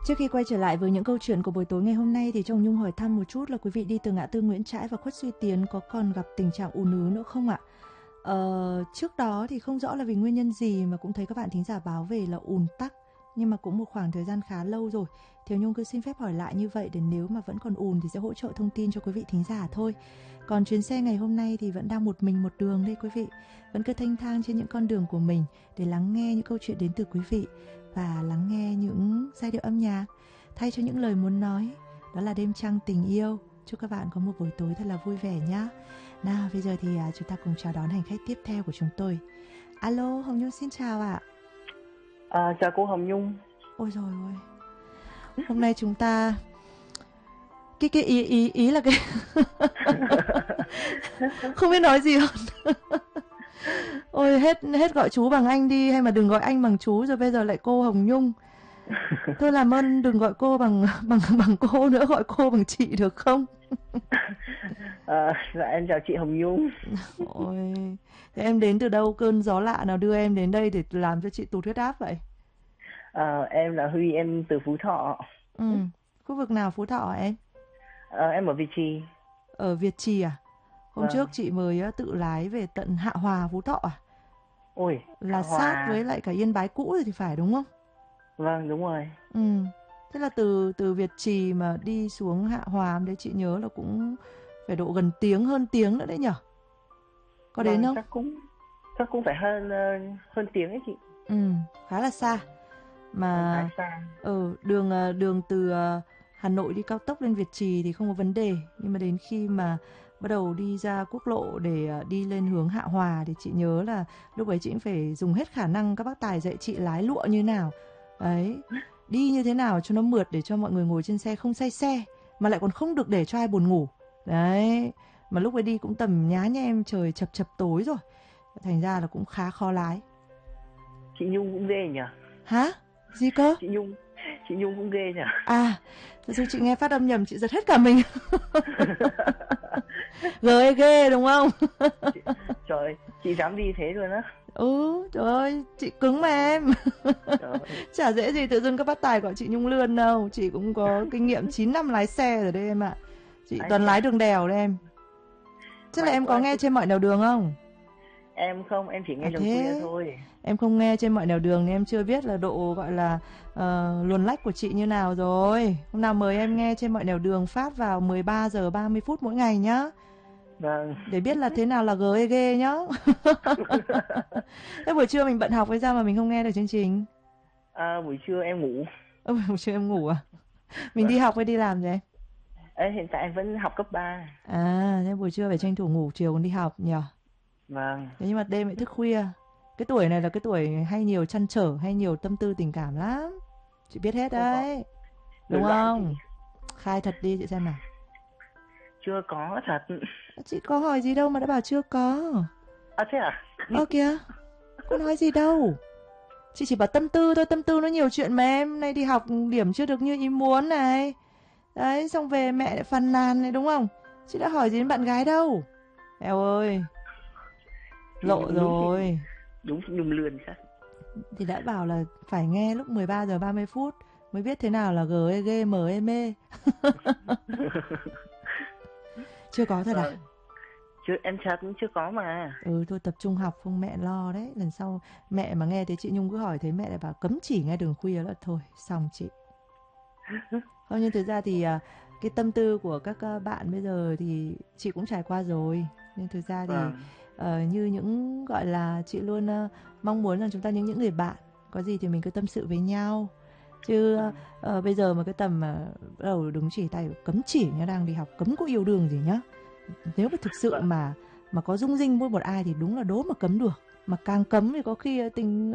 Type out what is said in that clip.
Trước khi quay trở lại với những câu chuyện của buổi tối ngày hôm nay thì Hồng Nhung hỏi thăm một chút là quý vị đi từ ngã tư Nguyễn Trãi và Khuất Duy Tiến có còn gặp tình trạng ùn ứ nữa không ạ? Trước đó thì không rõ là vì nguyên nhân gì mà cũng thấy các bạn thính giả báo về là ùn tắc, nhưng mà cũng một khoảng thời gian khá lâu rồi. Thì Hồng Nhung cứ xin phép hỏi lại như vậy để nếu mà vẫn còn ùn thì sẽ hỗ trợ thông tin cho quý vị thính giả thôi. Còn chuyến xe ngày hôm nay thì vẫn đang một mình một đường đây quý vị, vẫn cứ thênh thang trên những con đường của mình để lắng nghe những câu chuyện đến từ quý vị và lắng nghe những giai điệu âm nhạc thay cho những lời muốn nói. Đó là đêm trăng tình yêu. Chúc các bạn có một buổi tối thật là vui vẻ nhé. Nào bây giờ thì chúng ta cùng chào đón hành khách tiếp theo của chúng tôi. Alo, Hồng Nhung xin chào ạ. Chào cô Hồng Nhung. Ôi rồi ôi, hôm nay chúng ta cái ý là cái không biết nói gì hơn. Ôi hết gọi chú bằng anh đi, hay mà đừng gọi anh bằng chú rồi bây giờ lại cô Hồng Nhung. Tôi làm ơn đừng gọi cô bằng cô nữa, gọi cô bằng chị được không? Dạ em chào chị Hồng Nhung. Ôi, thế em đến từ đâu, cơn gió lạ nào đưa em đến đây để làm cho chị tụt huyết áp vậy? Em là Huy, em từ Phú Thọ. Khu vực nào Phú Thọ em? Em ở Việt Trì. Ở Việt Trì à? Hôm Vâng. trước chị mới tự lái về tận Hạ Hòa, Phú Thọ à? Ôi, Là Hạ Hòa. sát với lại cả Yên Bái cũ rồi thì phải đúng không? Vâng, đúng rồi. Thế là từ Việt Trì mà đi xuống Hạ Hòa đấy, chị nhớ là cũng phải độ gần tiếng, hơn tiếng nữa đấy nhở? Có đến không? Chắc cũng phải hơn tiếng ấy chị. Khá là xa. Mà Khá xa. đường từ Hà Nội đi cao tốc lên Việt Trì thì không có vấn đề, nhưng mà đến khi mà bắt đầu đi ra quốc lộ để đi lên hướng Hạ Hòa thì chị nhớ là lúc ấy chị cũng phải dùng hết khả năng các bác tài dạy chị lái lụa như nào. Đấy, đi như thế nào cho nó mượt để cho mọi người ngồi trên xe không say xe, mà lại còn không được để cho ai buồn ngủ. Đấy, mà lúc ấy đi cũng tầm nhá nhem, trời chập tối rồi, thành ra là cũng khá khó lái. Chị Nhung cũng ghê nhỉ? Hả? Gì cơ? Chị Nhung cũng ghê nhỉ? À, thật sự chị nghe phát âm nhầm chị giật hết cả mình. Ghê ghê đúng không? Trời, chị dám đi thế luôn á? Trời ơi, chị cứng mà em. Chả dễ gì tự dưng các bác tài gọi chị Nhung Lươn đâu. Chị cũng có kinh nghiệm 9 năm lái xe rồi đây em ạ. Chị toàn lái đường đèo đấy em. Chắc là em có nghe trên mọi nẻo đường không? Em không, em chỉ nghe đường khuya thôi. Em không nghe trên mọi nẻo đường nên em chưa biết là độ gọi là luồn lách của chị như nào rồi. Hôm nào mời em nghe trên mọi nẻo đường phát vào 13 giờ 30 phút mỗi ngày nhá. Vâng. Để biết là thế nào là ghê nhá. Thế buổi trưa mình bận học hay sao mà mình không nghe được chương trình? Buổi trưa em ngủ. Buổi trưa em ngủ à? Mình đi học hay đi làm vậy? Hiện tại em vẫn học cấp 3. Thế buổi trưa phải tranh thủ ngủ, chiều còn đi học nhỉ? Vâng. Thế nhưng mà đêm lại thức khuya. Cái tuổi này là cái tuổi hay nhiều trăn trở, hay nhiều tâm tư tình cảm lắm. Chị biết hết đấy. Đúng không? Khai thật đi chị xem nào. Chưa có thật. Chị có hỏi gì đâu mà đã bảo chưa có. Thế à? Kìa, có nói gì đâu. Chị chỉ bảo tâm tư thôi, tâm tư nó nhiều chuyện mà em. Nay đi học điểm chưa được như ý muốn này. Đấy, xong về mẹ lại phàn nàn này đúng không? Chị đã hỏi gì đến bạn gái đâu. Eo ơi, lộ rồi. Đúng Nhung Lươn chắc. Thì đã bảo là phải nghe lúc 13 giờ 30 phút mới biết thế nào là GEGME. Chưa có thật à? Em chắc cũng chưa có mà. Thôi tập trung học không mẹ lo đấy. Lần sau mẹ mà nghe thấy chị Nhung cứ hỏi thế mẹ lại bảo cấm chỉ nghe đường khuya là thôi xong chị. Không, nhưng thực ra thì cái tâm tư của các bạn bây giờ thì chị cũng trải qua rồi. Nhưng thực ra thì như những gọi là chị luôn mong muốn rằng chúng ta những người bạn có gì thì mình cứ tâm sự với nhau. Chứ bây giờ mà cái tầm mà bắt đầu đứng chỉ tay cấm chỉ nhá, đang đi học cấm có yêu đương gì nhá. Nếu mà thực sự mà có rung rinh với một ai thì đúng là đố mà cấm được. Mà càng cấm thì có khi tình